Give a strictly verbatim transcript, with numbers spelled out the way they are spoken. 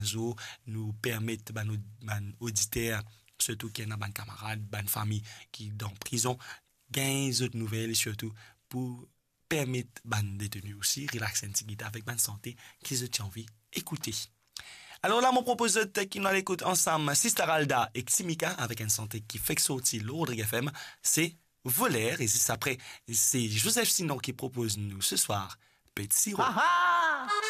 réseaux nous permettent, bah, nos bah, auditeurs, surtout qui ont des camarades, des familles qui sont en prison, gagner d'autres nouvelles et surtout pour permettre bah, détenus aussi relaxer un petit peu avec bonne santé qu'ils ont envie d'écouter. Alors là, mon propose qui nous l'écoute ensemble, Sister Alda et Ximika avec une santé qui fait sortir l'ordre F M, c'est Volaire. Et c'est après, c'est Joseph Sinon qui propose nous ce soir, Petit Sirop. Ah ah!